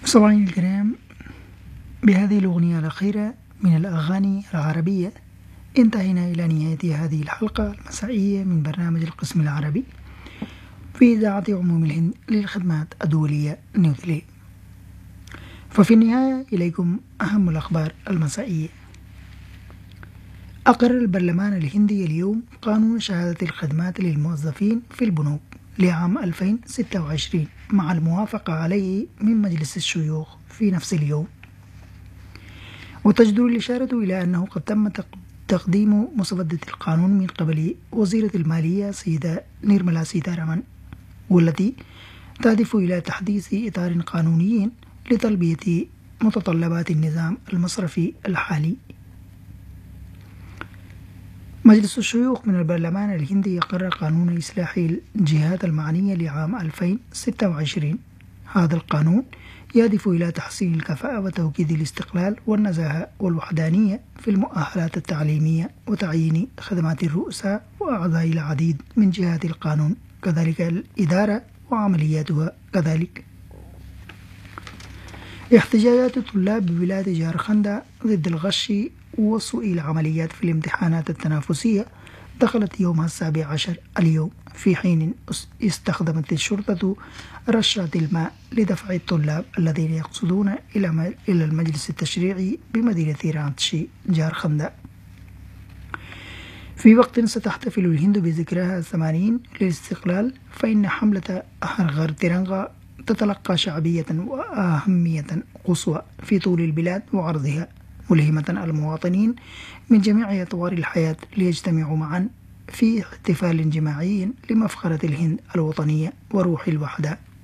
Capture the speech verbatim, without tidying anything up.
مستمعينا الكرام، بهذه الأغنية الأخيرة من الأغاني العربية انتهينا إلى نهاية هذه الحلقة المسائية من برنامج القسم العربي في إذاعة عموم الهند للخدمات الدولية نيودلهي. ففي النهاية إليكم أهم الأخبار المسائية. أقر البرلمان الهندي اليوم قانون شهادة الخدمات للموظفين في البنوك لعام ألفين وستة وعشرين مع الموافقة عليه من مجلس الشيوخ في نفس اليوم. وتجدر الإشارة إلى أنه قد تم تقديم مسودة القانون من قبل وزيرة المالية سيدة نيرملا سيتارامن، والتي تهدف إلى تحديث إطار قانوني لتلبية متطلبات النظام المصرفي الحالي. مجلس الشيوخ من البرلمان الهندي أقر قانون إصلاح الجهات المعنية لعام ألفين وستة وعشرين. هذا القانون يهدف إلى تحسين الكفاءة وتوكيد الاستقلال والنزاهة والوحدانية في المؤهلات التعليمية وتعيين خدمات الرؤساء وأعضاء العديد من جهات القانون، كذلك الإدارة وعملياتها كذلك. احتجاجات الطلاب ببلاد جارخند ضد الغش وسوء العمليات في الامتحانات التنافسية دخلت يومها السابع عشر اليوم، في حين استخدمت الشرطة رشات الماء لدفع الطلاب الذين يقصدون إلى المجلس التشريعي بمدينة رانشي جارخند. في وقت ستحتفل الهند بذكرها الثمانين للاستقلال، فإن حملة هر ترنغا تتلقى شعبية وأهمية قصوى في طول البلاد وعرضها، ملهمة المواطنين من جميع أطوار الحياة ليجتمعوا معا في احتفال جماعي لمفخرة الهند الوطنية وروح الوحدة.